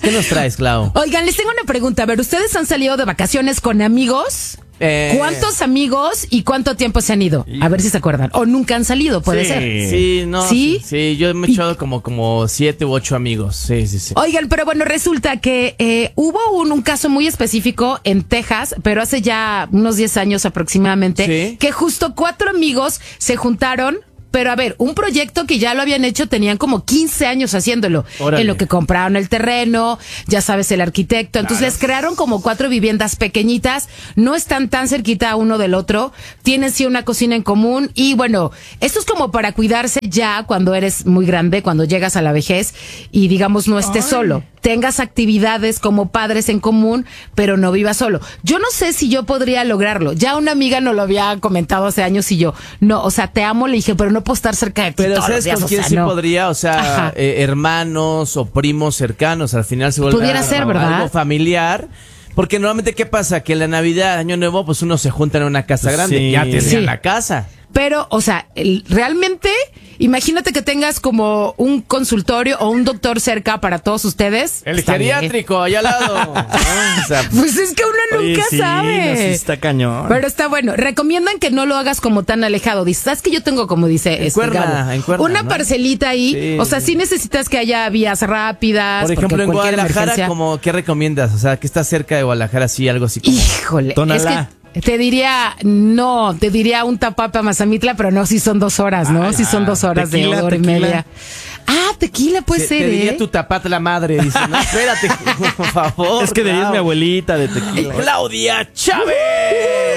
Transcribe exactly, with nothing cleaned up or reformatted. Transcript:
¿Qué nos traes, Clau? Oigan, les tengo una pregunta. A ver, ¿ustedes han salido de vacaciones con amigos? Eh... ¿Cuántos amigos y cuánto tiempo se han ido? A ver si se acuerdan. O nunca han salido, puede sí, ser. Sí, no. ¿Sí? Sí, sí, yo me he echado como, como siete u ocho amigos. Sí, sí, sí. Oigan, pero bueno, resulta que eh, hubo un, un caso muy específico en Texas, pero hace ya unos diez años aproximadamente, ¿Sí? que justo cuatro amigos se juntaron. Pero a ver, un proyecto que ya lo habían hecho, tenían como quince años haciéndolo. Órale. En lo que compraron el terreno, ya sabes, el arquitecto. Entonces claro. Les crearon como cuatro viviendas pequeñitas, no están tan cerquita uno del otro, tienen sí una cocina en común y bueno, esto es como para cuidarse ya cuando eres muy grande, cuando llegas a la vejez y digamos no estés Ay. solo. Tengas actividades como padres en común, pero no vivas solo. Yo no sé si yo podría lograrlo. Ya una amiga nos lo había comentado hace años y yo, no, o sea, te amo, le dije, pero no puedo estar cerca de ti. Pero todos ¿sabes los días, con quién o sea, sí no. podría? O sea, eh, hermanos o primos cercanos, al final se vuelve Pudiera ser, ¿verdad? Algo familiar. Porque normalmente, ¿qué pasa? Que en la Navidad, Año Nuevo, pues uno se junta en una casa grande. Sí. Ya tenía Sí. la casa. Pero, o sea, el, realmente, imagínate que tengas como un consultorio o un doctor cerca para todos ustedes. El Está geriátrico, allá al lado. Ah, o sea, bien. Pues es que uno Oye, nunca sí, sabe. no, sí está cañón. Pero está bueno. Recomiendan que no lo hagas como tan alejado. Dices, ¿sabes que yo tengo, como dice este Encuerna, Gabo, encuerna, una ¿no? parcelita ahí? Sí, o sea, sí. sí necesitas que haya vías rápidas. por ejemplo, porque en cualquier Guadalajara, emergencia- como, ¿qué recomiendas? O sea, que está cerca de Guadalajara, sí, algo así como... Híjole, Tonalá. es que te diría, no, te diría un Tapapa Mazamitla, pero no, si son dos horas, ¿no? Si son dos horas tequila, de hora y tequila. media. Ah, tequila puede Te, ser, te diría ¿eh? tu tapate la madre. Dice, no, espérate, por favor. Es que de ella es Clau. mi abuelita de tequila. Claudia Chávez.